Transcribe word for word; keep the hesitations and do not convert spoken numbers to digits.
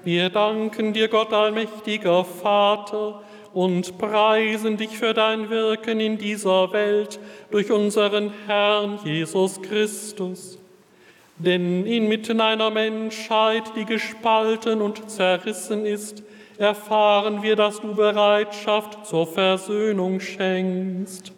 Wir danken dir, Gott allmächtiger Vater, und preisen dich für dein Wirken in dieser Welt durch unseren Herrn Jesus Christus. Denn inmitten einer Menschheit, die gespalten und zerrissen ist, erfahren wir, dass du Bereitschaft zur Versöhnung schenkst.